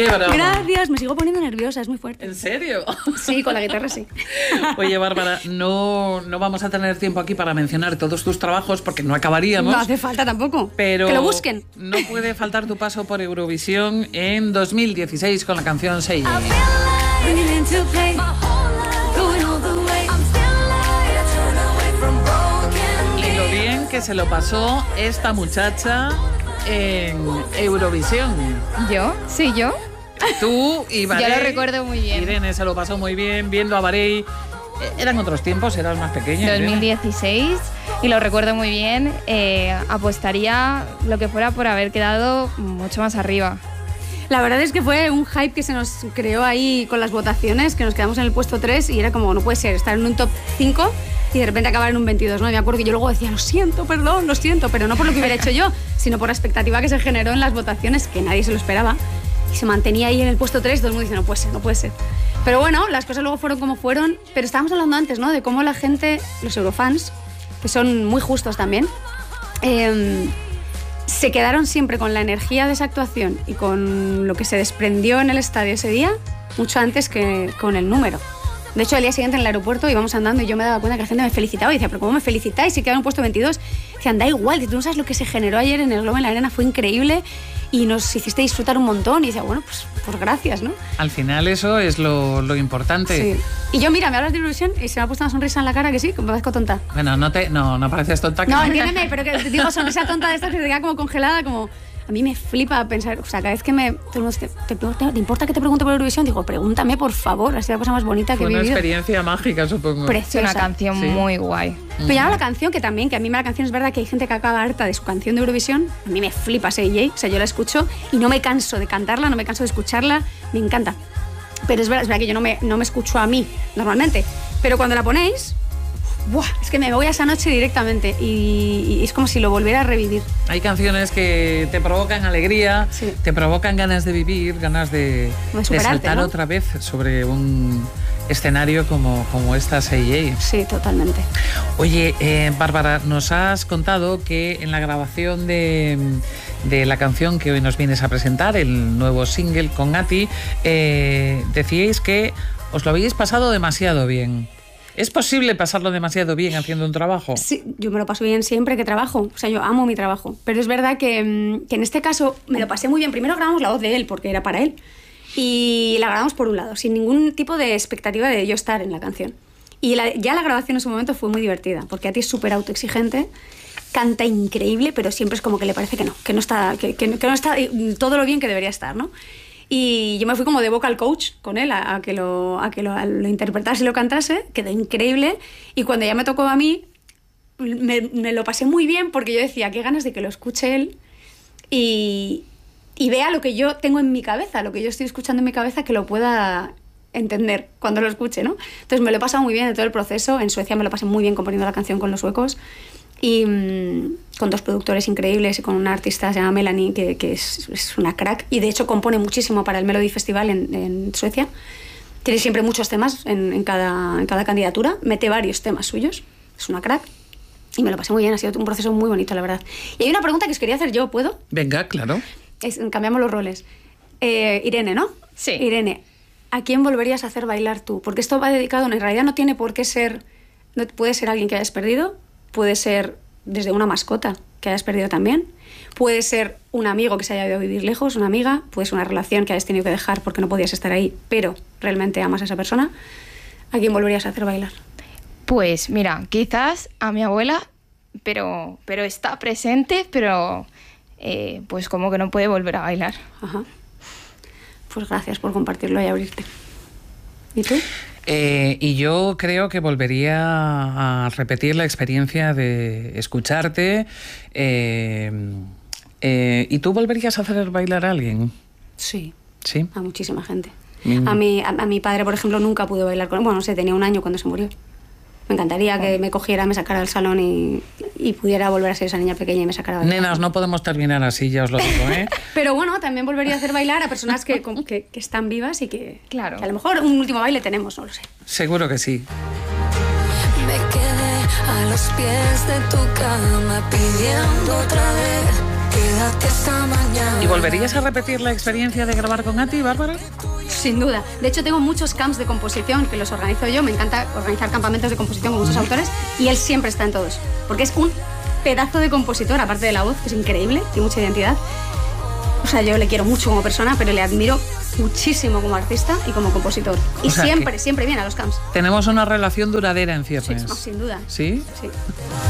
Qué broma. Gracias, me sigo poniendo nerviosa, es muy fuerte. ¿En serio? Sí, con la guitarra sí. Oye, Bárbara, no vamos a tener tiempo aquí para mencionar todos tus trabajos porque no acabaríamos. No hace falta tampoco. Pero que lo busquen. No puede faltar tu paso por Eurovisión en 2016 con la canción Say Yeah. Y lo bien que se lo pasó esta muchacha en Eurovisión. ¿Yo? ¿Sí, yo? Tú y Barey. Yo lo recuerdo muy bien. Irene se lo pasó muy bien viendo a Barey. Eran otros tiempos, eras más pequeña. 2016 y lo recuerdo muy bien. Apostaría lo que fuera por haber quedado mucho más arriba. La verdad es que fue un hype que se nos creó ahí con las votaciones, que nos quedamos en el puesto 3 y era como, no puede ser, estar en un top 5 y de repente acabar en un 22, ¿no? Y me acuerdo que yo luego decía, lo siento, pero no por lo que hubiera hecho yo, sino por la expectativa que se generó en las votaciones, que nadie se lo esperaba. Y se mantenía ahí en el puesto 3, todo el mundo dice, no puede ser. Pero bueno, las cosas luego fueron como fueron, pero estábamos hablando antes, ¿no? De cómo la gente, los eurofans, que son muy justos también, se quedaron siempre con la energía de esa actuación y con lo que se desprendió en el estadio ese día, mucho antes que con el número. De hecho, al día siguiente en el aeropuerto íbamos andando y yo me daba cuenta que la gente me felicitaba y decía, ¿pero cómo me felicitáis? Si quedaron puesto 22. Decían, da igual, tú no sabes lo que se generó ayer en el Globo, en la Arena, fue increíble y nos hiciste disfrutar un montón. Y decía, bueno, pues gracias, ¿no? Al final eso es lo importante. Sí. Y yo, mira, me hablas de Eurovisión y se me ha puesto una sonrisa en la cara que sí, que me parezco tonta. Bueno, no pareces tonta. No, entiéndeme, pero que digo sonrisa tonta de estas que te queda como congelada, como... A mí me flipa pensar, o sea, cada vez que ¿te importa que te pregunte por Eurovisión? Digo, pregúntame, por favor, es la cosa más bonita que he vivido. Fue una experiencia mágica, supongo. Preciosa. Es una canción muy guay. Pero ya la canción, que a mí la canción es verdad que hay gente que acaba harta de su canción de Eurovisión. A mí me flipa Say Yeah, o sea, yo la escucho y no me canso de cantarla, no me canso de escucharla, me encanta. Pero es verdad que yo no me escucho a mí normalmente, pero cuando la ponéis... ¡Buah! Es que me voy a esa noche directamente y es como si lo volviera a revivir. Hay canciones que te provocan alegría, sí, te provocan ganas de vivir, ganas de saltar, ¿no?, otra vez sobre un escenario como esta Say Yeah. Sí, totalmente. Oye, Bárbara, nos has contado que en la grabación de la canción que hoy nos vienes a presentar, el nuevo single con Ati, decíais que os lo habéis pasado demasiado bien. ¿Es posible pasarlo demasiado bien haciendo un trabajo? Sí, yo me lo paso bien siempre que trabajo. O sea, yo amo mi trabajo. Pero es verdad que en este caso me lo pasé muy bien. Primero grabamos la voz de él, porque era para él. Y la grabamos por un lado, sin ningún tipo de expectativa de yo estar en la canción. Y ya la grabación en su momento fue muy divertida, porque Ati es súper autoexigente, canta increíble, pero siempre es como que le parece que no está todo lo bien que debería estar, ¿no? Y yo me fui como de vocal coach con él a que lo interpretase y lo cantase, quedó increíble. Y cuando ya me tocó a mí, me lo pasé muy bien porque yo decía, qué ganas de que lo escuche él y vea lo que yo tengo en mi cabeza, lo que yo estoy escuchando en mi cabeza, que lo pueda entender cuando lo escuche, ¿no? Entonces me lo he pasado muy bien en todo el proceso. En Suecia me lo pasé muy bien componiendo la canción con los suecos. Y con dos productores increíbles y con una artista que se llama Melanie, que es una crack. Y de hecho compone muchísimo para el Melody Festival en Suecia. Tiene siempre muchos temas en cada candidatura. Mete varios temas suyos. Es una crack. Y me lo pasé muy bien. Ha sido un proceso muy bonito, la verdad. Y hay una pregunta que os quería hacer yo, ¿puedo? Venga, claro. Cambiamos los roles. Irene, ¿no? Sí. Irene, ¿a quién volverías a hacer bailar tú? Porque esto va dedicado... En realidad no tiene por qué ser... No, puede ser alguien que hayas perdido... Puede ser desde una mascota que hayas perdido también. Puede ser un amigo que se haya ido a vivir lejos, una amiga. Puede ser una relación que hayas tenido que dejar porque no podías estar ahí, pero realmente amas a esa persona. ¿A quién volverías a hacer bailar? Pues mira, quizás a mi abuela, pero está presente, pero pues como que no puede volver a bailar. Ajá. Pues gracias por compartirlo y abrirte. ¿Y tú? Y yo creo que volvería a repetir la experiencia de escucharte. ¿Y tú volverías a hacer bailar a alguien? Sí. ¿Sí? A muchísima gente. A mi padre, por ejemplo, nunca pude bailar con él. Bueno, no sé, tenía 1 año cuando se murió. Me encantaría que me cogiera, me sacara del salón y pudiera volver a ser esa niña pequeña y me sacara del salón. Nenas, no podemos terminar así, ya os lo digo, ¿eh? Pero bueno, también volvería a hacer bailar a personas que están vivas y que claro, a lo mejor un último baile tenemos, no lo sé. Seguro que sí. Me quedé a los pies de tu cama pidiendo otra vez Quédate esta mañana. ¿Y volverías a repetir la experiencia de grabar con Ati, Bárbara? Sin duda. De hecho, tengo muchos camps de composición que los organizo yo. Me encanta organizar campamentos de composición con muchos autores y él siempre está en todos. Porque es un pedazo de compositor, aparte de la voz, que es increíble, tiene mucha identidad. O sea, yo le quiero mucho como persona, pero le admiro muchísimo como artista y como compositor. Y siempre viene a los camps. Tenemos una relación duradera en ciernes. Sí, sin duda. ¿Sí? Sí.